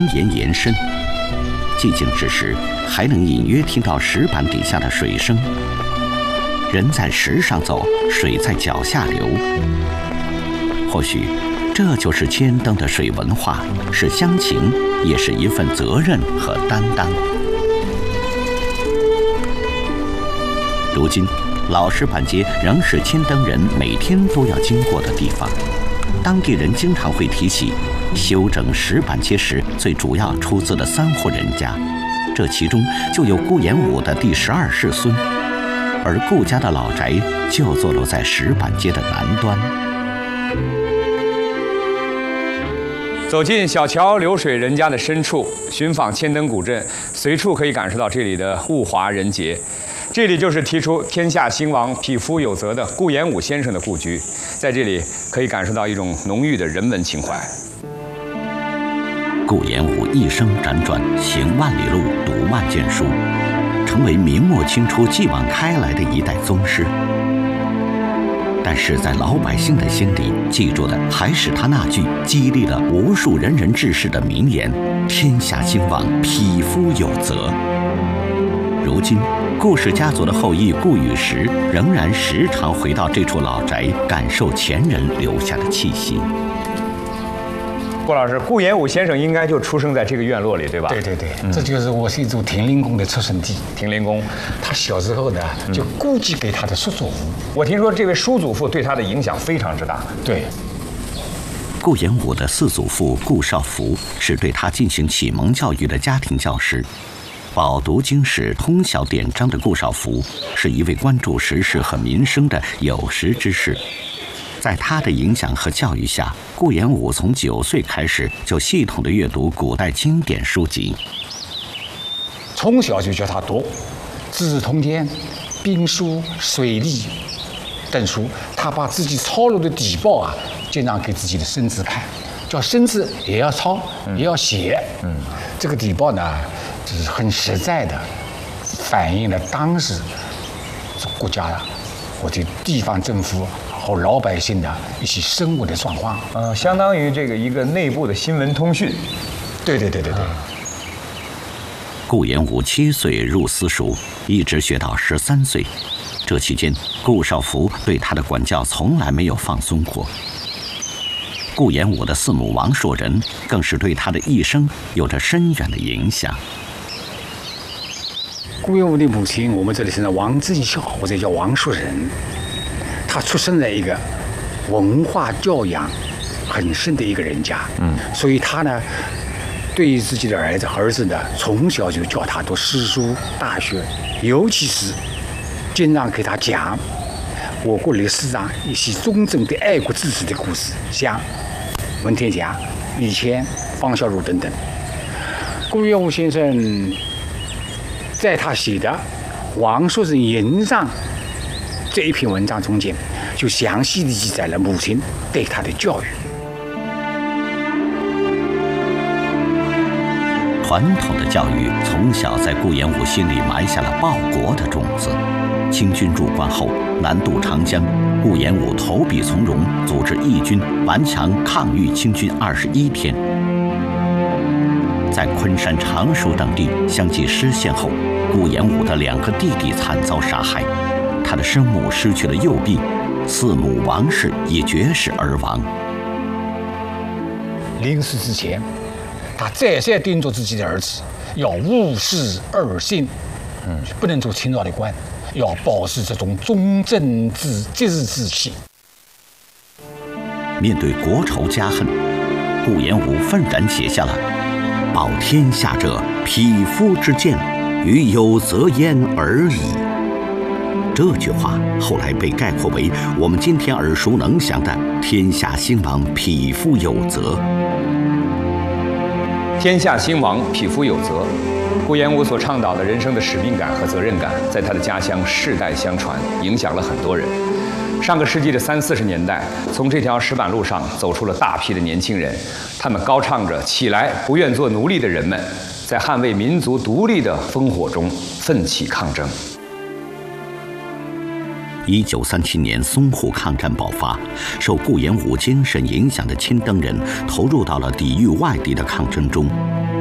岩延伸，寂静之时，还能隐约听到石板底下的水声。人在石上走，水在脚下流。或许，这就是千灯的水文化，是乡情，也是一份责任和担当。如今，老石板街仍是千灯人每天都要经过的地方。当地人经常会提起，修整石板街时最主要出资的3户人家，这其中就有顾炎武的第12世孙，而顾家的老宅就坐落在石板街的南端。 走进小桥流水人家的深处，寻访千灯古镇，随处可以感受到这里的物华人杰。这里就是提出天下兴亡，匹夫有责的顾炎武先生的故居，在这里可以感受到一种浓郁的人文情怀。 顾炎武一生辗转，行万里路，读万卷书，成为明末清初继往开来的一代宗师。但是在老百姓的心里，记住的还是他那句激励了无数仁人志士的名言：天下兴亡，匹夫有责。如今，顾氏家族的后裔顾雨石仍然时常回到这处老宅，感受前人留下的气息。 顾老师，顾炎武先生应该就出生在这个院落里，对吧？ 对对对，这就是我是一座停灵宫的出生地。 停灵宫， 他小时候呢，就估计给他的叔祖父。 我听说这位叔祖父对他的影响非常之大。 对。 顾炎武的4祖父顾少福是对他进行启蒙教育的家庭教师。饱读经史，通晓典章的顾少福是一位关注时事和民生的有识之士。在他的影响和教育下，顾炎武从9岁开始就系统地阅读古代经典书籍。 从小就教他读《资治通鉴》《兵书》《水利》等书，他把自己抄录的底报啊，经常给自己的孙子看，叫孙子也要抄，也要写。这个底报呢，就是很实在的，反映了当时国家的或者地方政府和老百姓的一些生活的状况。 相当于这个一个内部的新闻通讯。 对。 顾炎武7岁入私塾，一直学到13岁。这期间，顾少福对他的管教从来没有放松过。顾炎武的4母王硕仁更是对他的一生有着深远的影响。 顾炎武的母亲，我们这里称为王正孝，或者叫王硕仁。他出生在一个文化教养很深的一个人家，所以他呢，对于自己的儿子呢，从小就教他读诗书大学，尤其是经常给他讲我国历史上一些忠贞的爱国志士的故事，像文天祥、李乾、方孝孺等等。顾炎武先生在他写的《王硕仁吟上》这一篇文章中间，就详细地记载了母亲对他的教育。 传统的教育从小在顾炎武心里埋下了报国的种子。清军入关后，南渡长江，顾炎武投笔从戎，组织义军顽强抗御清军21天。在昆山、常熟等地相继失陷后，顾炎武的2个弟弟惨遭杀害，他的生母失去了右臂，4母王氏也绝食而亡。 临死之前，他再三叮嘱自己的儿子要务实而行，不能做清朝的官，要保持这种忠贞节日之气。 面对国仇家恨，顾炎武愤然写下了“保天下者，匹夫之见，与有责焉而已”。这句话后来被概括为我们今天耳熟能详的“天下兴亡，匹夫有责”。 天下兴亡，匹夫有责。顾炎武所倡导的人生的使命感和责任感，在他的家乡世代相传，影响了很多人。上个世纪的30、40年代，从这条石板路上走出了大批的年轻人，他们高唱着“起来，不愿做奴隶的人们”，在捍卫民族独立的烽火中奋起抗争。 1937年淞沪抗战爆发，受顾炎武精神影响的亲登人投入到了抵御外敌的抗争中。